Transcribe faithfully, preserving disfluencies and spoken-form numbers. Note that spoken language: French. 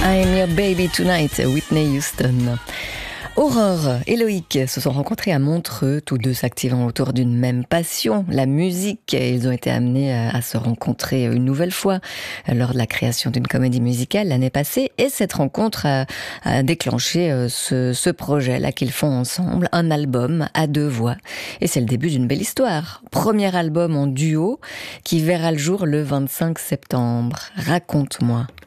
I'm Your Baby Tonight, Whitney Houston. Aurore et Loïc se sont rencontrés à Montreux, tous deux s'activant autour d'une même passion, la musique. Ils ont été amenés à se rencontrer une nouvelle fois lors de la création d'une comédie musicale l'année passée. Et cette rencontre a, a déclenché ce, ce projet-là qu'ils font ensemble, un album à deux voix. Et c'est le début d'une belle histoire. Premier album en duo qui verra le jour le vingt-cinq septembre. Raconte-moi.